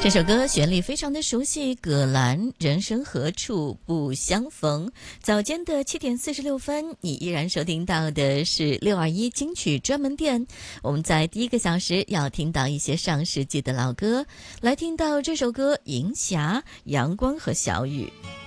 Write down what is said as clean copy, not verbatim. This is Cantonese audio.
这首歌旋律非常的熟悉，葛兰人生何处不相逢。早间的7点46分，你依然收听到的是621金曲专门店。我们在第一个小时要听到一些上世纪的老歌，来听到这首歌《银霞》、阳光和小雨。